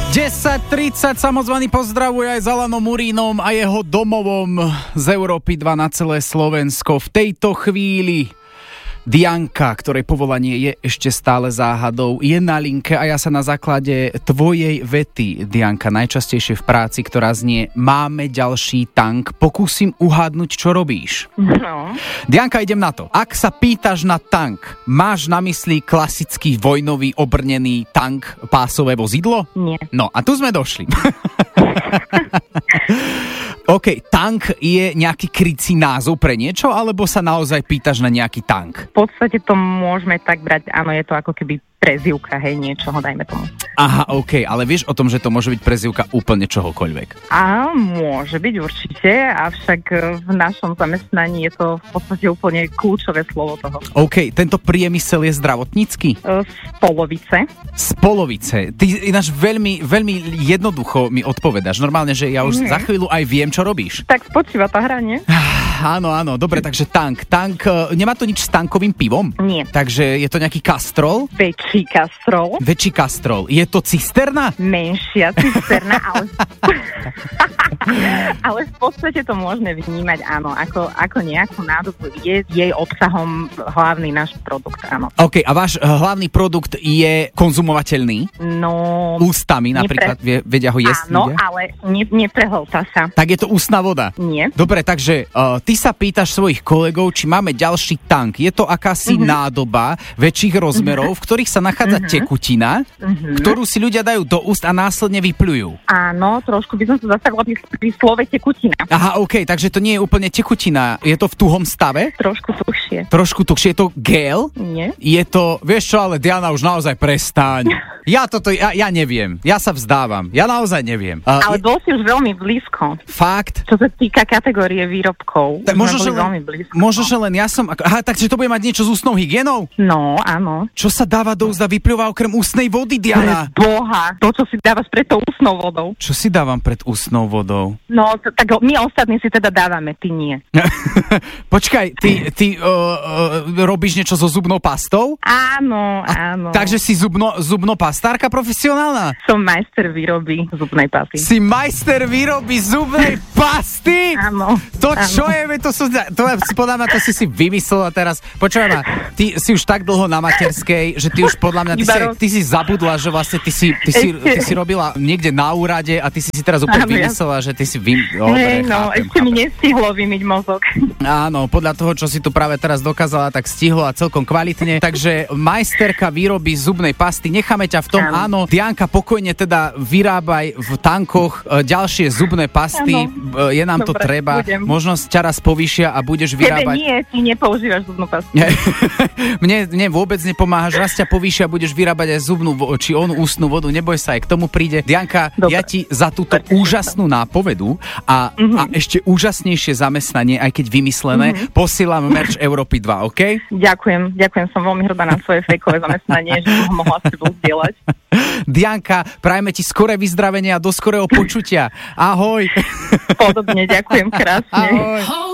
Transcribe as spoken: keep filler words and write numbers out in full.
desať tridsať, samozvaný pozdravuje aj s Alanom Murínom a jeho domovom z Európy dva na celé Slovensko. V tejto chvíli Dianka, ktorej povolanie je ešte stále záhadou, je na linke a ja sa na základe tvojej vety, Dianka, najčastejšie v práci, ktorá znie máme ďalší tank, pokúsim uhádnuť, čo robíš. No. Dianka, idem na to. Ak sa pýtaš na tank, máš na mysli klasický vojnový obrnený tank, pásové vozidlo? Nie. No a tu sme došli. OK, tank je nejaký krycí názov pre niečo, alebo sa naozaj pýtaš na nejaký tank? V podstate to môžeme tak brať, áno, je to ako keby prezývka, hej, niečoho, dajme tomu. Aha, OK, ale vieš o tom, že to môže byť prezývka úplne čohokoľvek? A môže byť určite, avšak v našom zamestnaní je to v podstate úplne kľúčové slovo toho. OK, tento priemysel je zdravotnícky? Z polovice. Z polovice. Ty ináč veľmi, veľmi jednoducho mi odpovedáš. Normálne, že ja už Nie. za chvíľu aj viem, čo robíš. Tak spočíva tá hra, nie? Áno, áno, dobre, takže tank. Tank, nemá to nič s tankovým pivom? Nie. Takže je to nejaký kastrol? Väčší kastrol. Väčší kastrol. Je to cisterna? Menšia cisterna, ale... ale v podstate to môžeme vnímať, áno, ako, ako nejakú nádobu. Je jej obsahom hlavný náš produkt, áno. OK, a váš hlavný produkt je konzumovateľný? No... Ústami napríklad, nepre... vedia ho jesť? Áno, ľudia? ale ne, neprehlta sa. Tak je to ústna voda? Nie. Dobre, takže uh, ty sa pýtaš svojich kolegov, či máme ďalší tank. Je to akási uh-huh. nádoba väčších rozmerov, uh-huh. v ktorých sa nachádza uh-huh. tekutina, uh-huh. ktorú si ľudia dajú do úst a následne vypľujú. Áno, trošku by som sa zastavila pri, pri slove tekutina. Aha, OK, takže to nie je úplne tekutina. Je to v tuhom stave? Trošku tuhšie. Trošku tuhšie. Je to gel? Nie. Je to, vieš čo, ale Diana, už naozaj prestaň. Ja toto, ja, ja neviem. Ja sa vzdávam. Ja naozaj neviem. Uh, ale bol si už veľmi blízko. Fakt? Čo sa týka kategórie výrobkov. Ta, možno, že len, možno, že len ja som... Aha, takže to bude mať niečo s ústnou hygienou? No, áno. Čo sa dáva do úst a vyplýva okrem ústnej vody, Diana? Boha, to, čo si dávaš pred tou ústnou vodou. Čo si dávam pred ústnou vodou? No, t- tak my ostatní si teda dávame, ty nie. Počkaj, ty, ty uh, uh, robíš niečo so zubnou pastou? Áno, a, áno. Takže si zubno, zubnopastárka profesionálna? Som majster výroby zubnej pasty. Si majster výroby zubnej pasty? Áno. To áno. čo je? To, sú, to si podľa mňa, to si si vymyslela teraz. Počúvaj ma, ty si už tak dlho na materskej, že ty už podľa mňa, ty si, ty si zabudla, že vlastne ty si, ty, si, ty si robila niekde na úrade a ty si si teraz úplne áno, vymyslela, ja. že ty si vym... Hej, no, chápem, ešte chápem. Mi nestihlo vymyť mozog. Áno, podľa toho, čo si tu práve teraz dokázala, tak stihlo a celkom kvalitne. Takže majsterka výroby zubnej pasty, necháme ťa v tom, áno. áno. Dianka, pokojne teda vyrábaj v tankoch ďalšie zubné pasty, áno. je nám Dobre, to treba. Budem. Možno ťa raz povýšia a budeš vyrábať... Tebe nie, ty nepoužívaš zubnú pastu. mne, mne vôbec nepomáhaš, raz ťa povýšia a budeš vyrábať aj zubnú, či onú ústnu vodu, neboj sa, aj k tomu príde. Dianka, Dobre. ja ti za túto Dobre. úžasnú nápovedu a, mm-hmm. a ešte úžasnejšie zamestnanie, aj keď vymyslené, mm-hmm. posielam merch Európy dva, OK? Ďakujem, ďakujem, som veľmi hrdá na svoje fejkové zamestnanie, že som ho mohla s tebou zdieľať. Dianka, prajme ti skoré vyzdravenie a do skorého počutia. Ahoj. Podobne, ďakujem krásne. Ahoj.